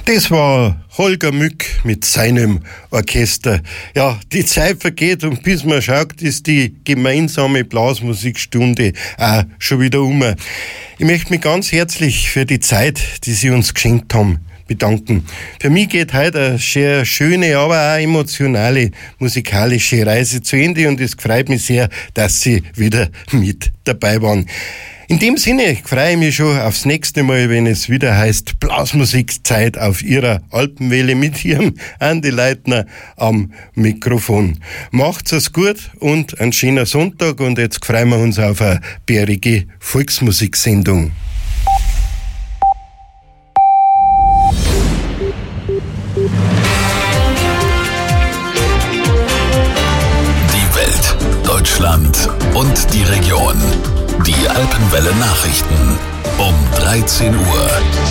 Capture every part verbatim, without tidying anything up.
Das war Holger Mück mit seinem Orchester. Ja, die Zeit vergeht und bis man schaut, ist die gemeinsame Blasmusikstunde auch schon wieder um. Ich möchte mich ganz herzlich für die Zeit, die Sie uns geschenkt haben, bedanken. Für mich geht heute eine sehr schöne, aber auch emotionale musikalische Reise zu Ende und es freut mich sehr, dass Sie wieder mit dabei waren. In dem Sinne freue ich mich schon aufs nächste Mal, wenn es wieder heißt Blasmusikzeit auf Ihrer Alpenwelle mit Ihrem Andi Leitner am Mikrofon. Macht's es gut und einen schönen Sonntag und jetzt freuen wir uns auf eine bärige Volksmusiksendung. Die Welt, Deutschland und die Region. Die Alpenwelle Nachrichten um dreizehn Uhr.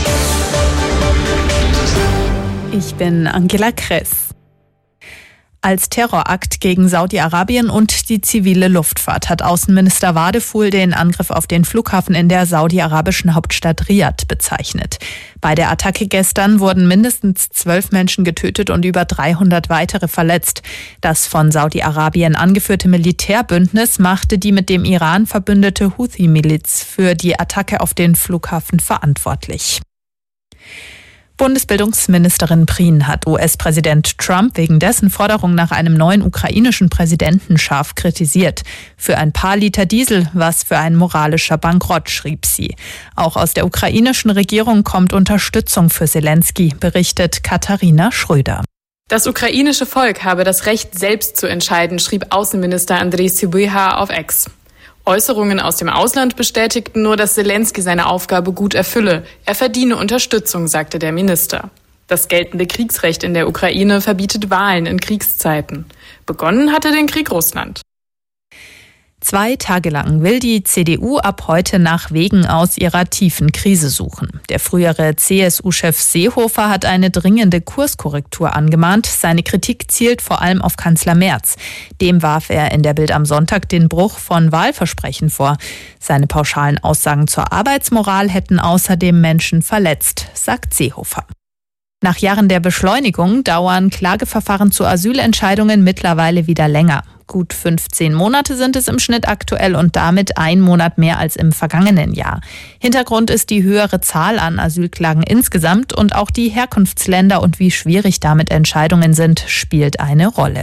Ich bin Angela Kress. Als Terrorakt gegen Saudi-Arabien und die zivile Luftfahrt hat Außenminister Wadefuhl den Angriff auf den Flughafen in der saudi-arabischen Hauptstadt Riad bezeichnet. Bei der Attacke gestern wurden mindestens zwölf Menschen getötet und über dreihundert weitere verletzt. Das von Saudi-Arabien angeführte Militärbündnis machte die mit dem Iran verbündete Houthi-Miliz für die Attacke auf den Flughafen verantwortlich. Bundesbildungsministerin Prien hat U S-Präsident Trump wegen dessen Forderung nach einem neuen ukrainischen Präsidenten scharf kritisiert. Für ein paar Liter Diesel, was für ein moralischer Bankrott, schrieb sie. Auch aus der ukrainischen Regierung kommt Unterstützung für Selensky, berichtet Katharina Schröder. Das ukrainische Volk habe das Recht, selbst zu entscheiden, schrieb Außenminister Andrei Sybiha auf X. Äußerungen aus dem Ausland bestätigten nur, dass Selensky seine Aufgabe gut erfülle. Er verdiene Unterstützung, sagte der Minister. Das geltende Kriegsrecht in der Ukraine verbietet Wahlen in Kriegszeiten. Begonnen hatte den Krieg Russland. Zwei Tage lang will die C D U ab heute nach Wegen aus ihrer tiefen Krise suchen. Der frühere C S U-Chef Seehofer hat eine dringende Kurskorrektur angemahnt. Seine Kritik zielt vor allem auf Kanzler Merz. Dem warf er in der Bild am Sonntag den Bruch von Wahlversprechen vor. Seine pauschalen Aussagen zur Arbeitsmoral hätten außerdem Menschen verletzt, sagt Seehofer. Nach Jahren der Beschleunigung dauern Klageverfahren zu Asylentscheidungen mittlerweile wieder länger. Gut fünfzehn Monate sind es im Schnitt aktuell und damit ein Monat mehr als im vergangenen Jahr. Hintergrund ist die höhere Zahl an Asylklagen insgesamt und auch die Herkunftsländer und wie schwierig damit Entscheidungen sind, spielt eine Rolle.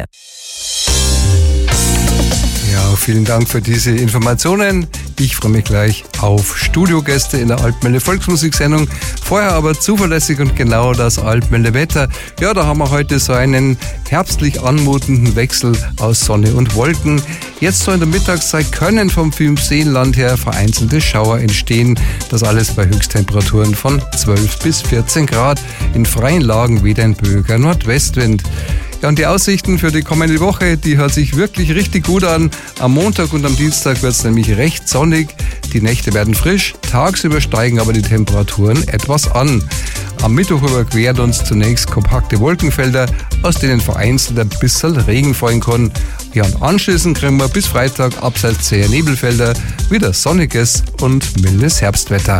Ja, vielen Dank für diese Informationen. Ich freue mich gleich auf Studiogäste in der Alpenwelle Volksmusiksendung. Vorher aber zuverlässig und genau das Alpenwelle Wetter. Ja, da haben wir heute so einen herbstlich anmutenden Wechsel aus Sonne und Wolken. Jetzt so in der Mittagszeit können vom Chiemseenland her vereinzelte Schauer entstehen. Das alles bei Höchsttemperaturen von zwölf bis vierzehn Grad. In freien Lagen weht ein böiger Nordwestwind. Ja, und die Aussichten für die kommende Woche, die hört sich wirklich richtig gut an. Am Montag und am Dienstag wird es nämlich recht sonnig. Die Nächte werden frisch, tagsüber steigen aber die Temperaturen etwas an. Am Mittwoch überqueren uns zunächst kompakte Wolkenfelder, aus denen vereinzelt ein bisschen Regen fallen kann. Ja, und anschließend kriegen wir bis Freitag abseits zäher Nebelfelder wieder sonniges und mildes Herbstwetter.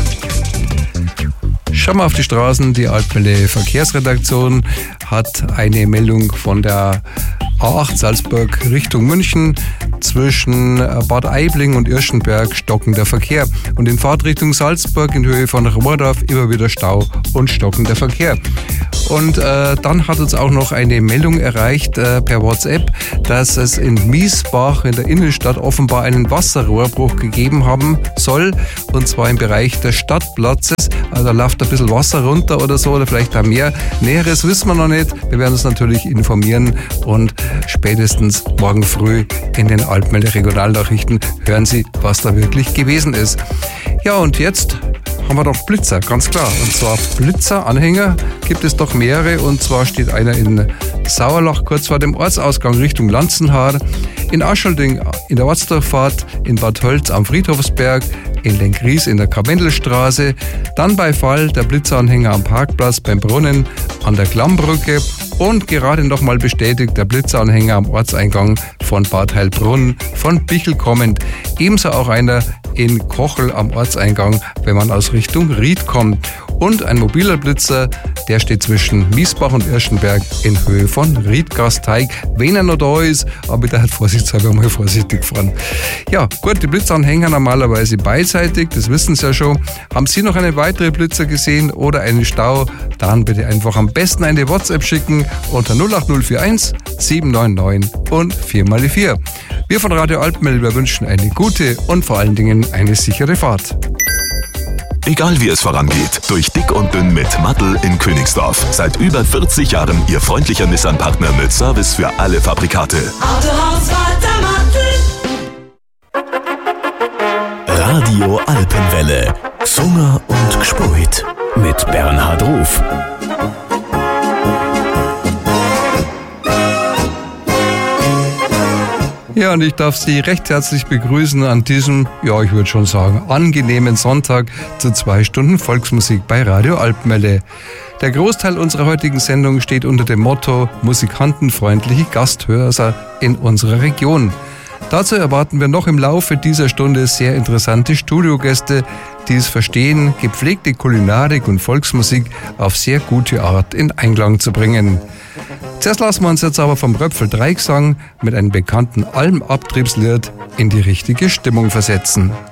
Schauen wir auf die Straßen. Die Alpenwelle Verkehrsredaktion hat eine Meldung von der A acht Salzburg Richtung München. Zwischen Bad Aibling und Irschenberg stockender Verkehr. Und in Fahrtrichtung Salzburg in Höhe von Rohrdorf immer wieder Stau und stockender Verkehr. Und äh, dann hat uns auch noch eine Meldung erreicht äh, per WhatsApp, dass es in Miesbach in der Innenstadt offenbar einen Wasserrohrbruch gegeben haben soll. Und zwar im Bereich des Stadtplatzes. Also da läuft ein bisschen Wasser runter oder so oder vielleicht auch mehr. Näheres wissen wir noch nicht. Wir werden uns natürlich informieren und spätestens morgen früh in den Alpenwelle Regionalnachrichten hören Sie, was da wirklich gewesen ist. Ja, und jetzt haben wir doch Blitzer, ganz klar. Und zwar Blitzer-Anhänger gibt es doch mehrere. Und zwar steht einer in Sauerlach kurz vor dem Ortsausgang Richtung Lanzenhaar, in Aschalding in der Ortsdurchfahrt, in Bad Hölz am Friedhofsberg, in Lenkries in der Karwendelstraße, dann bei Fall der Blitzeranhänger am Parkplatz beim Brunnen an der Klammbrücke und gerade nochmal bestätigt der Blitzeranhänger am Ortseingang von Bad Heilbrunn von Bichl kommend. Ebenso auch einer in Kochel am Ortseingang, wenn man aus Richtung Ried kommt. Und ein mobiler Blitzer, der steht zwischen Miesbach und Irschenberg in Höhe von Riedgasteig. Wenn er noch da ist, aber da hat vorsichtshalber mal vorsichtig fahren. Ja, gut, die Blitzanhänger normalerweise beidseitig, das wissen Sie ja schon. Haben Sie noch eine weitere Blitzer gesehen oder einen Stau? Dann bitte einfach am besten eine WhatsApp schicken unter null acht null vier eins sieben neun neun und vier mal die vier. Wir von Radio Alpenwelle wünschen eine gute und vor allen Dingen eine sichere Fahrt. Egal wie es vorangeht, durch dick und dünn mit Mattl in Königsdorf. Seit über vierzig Jahren Ihr freundlicher Nissan-Partner mit Service für alle Fabrikate. Autohaus Walter Mattl. Radio Alpenwelle. Sunger und Gspurt. Mit Bernhard Ruf. Ja, und ich darf Sie recht herzlich begrüßen an diesem, ja, ich würde schon sagen, angenehmen Sonntag zu zwei Stunden Volksmusik bei Radio Alpenwelle. Der Großteil unserer heutigen Sendung steht unter dem Motto musikantenfreundliche Gasthörer in unserer Region. Dazu erwarten wir noch im Laufe dieser Stunde sehr interessante Studiogäste, die es verstehen, gepflegte Kulinarik und Volksmusik auf sehr gute Art in Einklang zu bringen. Zuerst lassen wir uns jetzt aber vom Röpfel-Dreigesang mit einem bekannten Almabtriebslied in die richtige Stimmung versetzen.